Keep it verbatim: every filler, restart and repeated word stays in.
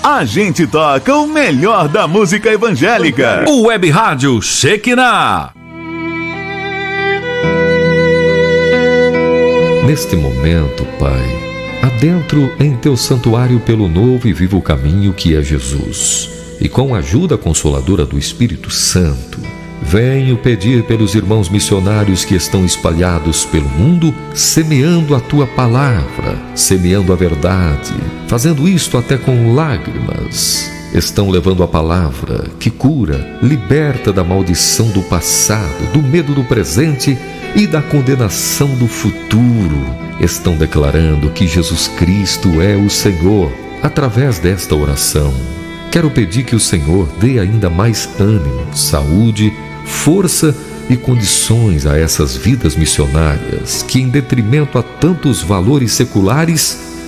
a gente toca o melhor da música evangélica. O Web Rádio Shekinah. Neste momento, Pai, adentro em teu santuário pelo novo e vivo caminho que é Jesus, e com a ajuda consoladora do Espírito Santo, venho pedir pelos irmãos missionários que estão espalhados pelo mundo, semeando a tua palavra, semeando a verdade, fazendo isto até com lágrimas. Estão levando a palavra que cura, liberta da maldição do passado, do medo do presente e da condenação do futuro. Estão declarando que Jesus Cristo é o Senhor através desta oração. Quero pedir que o Senhor dê ainda mais ânimo, saúde, força e condições a essas vidas missionárias que, em detrimento a tantos valores seculares,